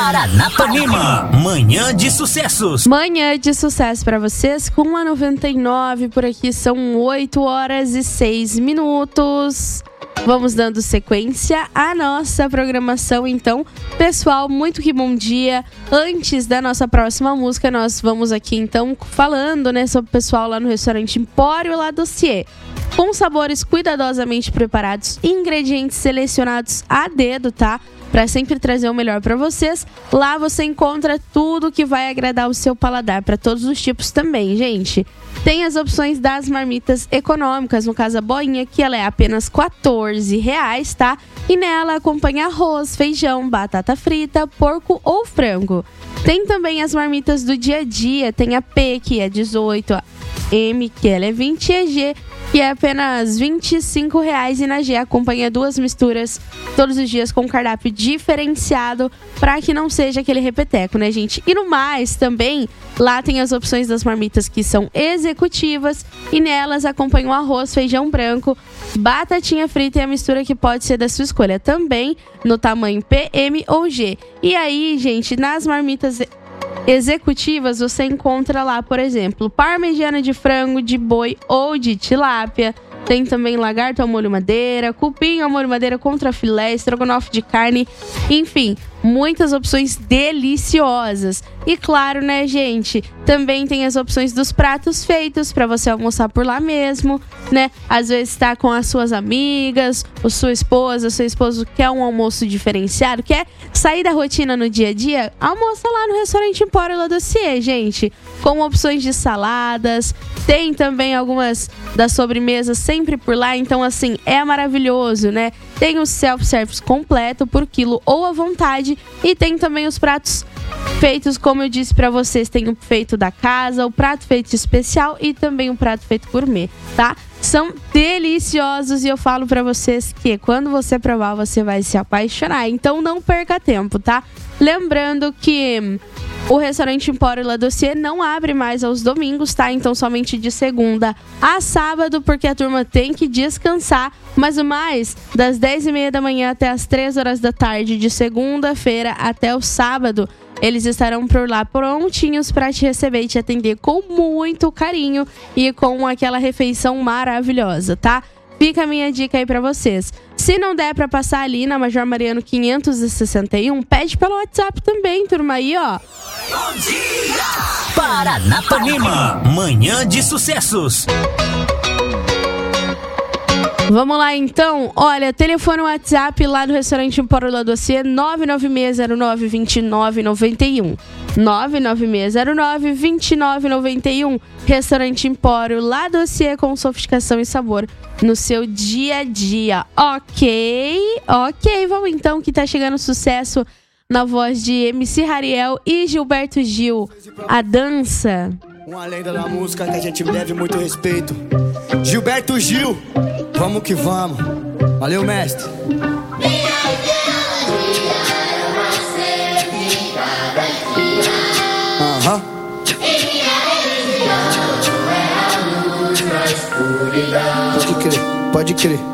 Paranapanema, manhã de sucessos. Manhã de sucesso pra vocês com a 99, por aqui são 8h06. Vamos dando sequência à nossa programação, então. Pessoal, muito que bom dia. Antes da nossa próxima música, nós vamos aqui, então, falando, né, sobre o pessoal lá no restaurante Empório La Dossier. Com sabores cuidadosamente preparados e ingredientes selecionados a dedo, tá? Para sempre trazer o melhor para vocês. Lá você encontra tudo que vai agradar o seu paladar, para todos os tipos também, gente. Tem as opções das marmitas econômicas, no caso a boinha, que ela é apenas R$14, tá? E nela acompanha arroz, feijão, batata frita, porco ou frango. Tem também as marmitas do dia a dia, tem a P, que é 18, a M, que ela é 20, e a G, que é apenas R$25, e na G acompanha duas misturas todos os dias com cardápio diferenciado para que não seja aquele repeteco, né, gente? E no mais também, lá tem as opções das marmitas que são executivas e nelas acompanham arroz, feijão branco, batatinha frita e a mistura que pode ser da sua escolha também no tamanho P, M ou G. E aí, gente, nas marmitas executivas você encontra lá, por exemplo, parmegiana de frango, de boi ou de tilápia. Tem também lagarto ao molho madeira, cupim ao molho madeira contra filé, estrogonofe de carne, enfim, muitas opções deliciosas. E claro, né, gente, também tem as opções dos pratos feitos para você almoçar por lá mesmo, né? Às vezes tá com as suas amigas, ou sua esposa, seu esposo quer um almoço diferenciado, quer sair da rotina no dia a dia, almoça lá no restaurante Empório La Dossier, gente, com opções de saladas. Tem também algumas das sobremesas sempre por lá, então assim, é maravilhoso, né? Tem o self-service completo por quilo ou à vontade e tem também os pratos feitos, como eu disse pra vocês, tem o feito da casa, o prato feito especial e também o prato feito gourmet, tá? São deliciosos e eu falo pra vocês que quando você provar, você vai se apaixonar, então não perca tempo, tá? Lembrando que o restaurante Empório La Dossier não abre mais aos domingos, tá? Então somente de segunda a sábado, porque a turma tem que descansar. Mas o mais, das 10h30 da manhã até as 3 horas da tarde, de segunda-feira até o sábado, eles estarão por lá prontinhos para te receber e te atender com muito carinho e com aquela refeição maravilhosa, tá? Fica a minha dica aí pra vocês. Se não der pra passar ali na Major Mariano 561, pede pelo WhatsApp também, turma, aí, ó. Bom dia! Paranapanema, manhã de sucessos. Vamos lá, então. Olha, telefone WhatsApp lá no restaurante Empório La Dossier, 996092991. 996092991. Restaurante Empório La Dossier, com sofisticação e sabor no seu dia a dia. Ok, vamos então, que tá chegando sucesso na voz de MC Hariel e Gilberto Gil, A Dança. Uma lenda da música que a gente deve muito respeito. Gilberto Gil, vamos que vamos. Valeu, mestre. Pode crer.